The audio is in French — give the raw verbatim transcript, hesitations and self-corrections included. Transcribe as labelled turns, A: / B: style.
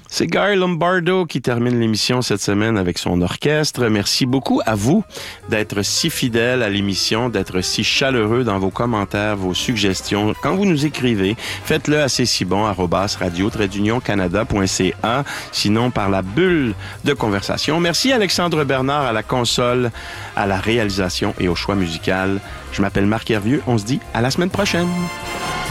A: C'est Guy Lombardo qui termine l'émission cette semaine avec son orchestre. Merci beaucoup à vous d'être si fidèles à l'émission, d'être si chaleureux dans vos commentaires, vos suggestions. Quand vous nous écrivez, faites-le à c'est si bon arobase radio trait d'union canada point c a, sinon par la bulle de conversation. Merci Alexandre Bernard à la console, à la réalisation et au choix musical. Je m'appelle Marc Hervieux. On se dit à la semaine prochaine.